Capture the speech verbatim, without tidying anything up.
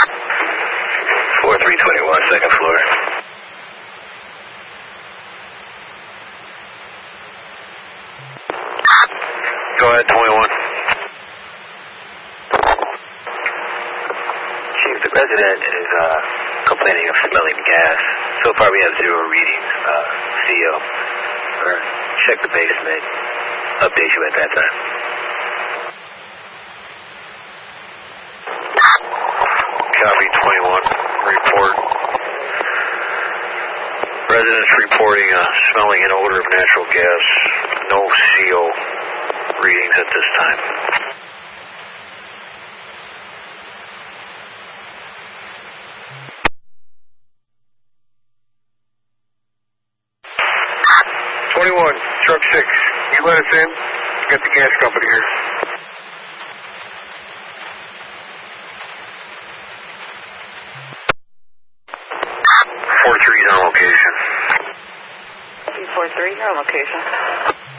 four three two one, second floor. Go ahead, twenty-one. Chief, the resident is uh, complaining of smelling gas. So far we have zero readings. Uh, C O. Or check the basement. Update you at that time. Copy twenty-one. Report. Residents reporting uh, smelling an odor of natural gas. No C O readings at this time. twenty-one, truck six. You let us in. Get the gas company here. four three's on location. four three, your location.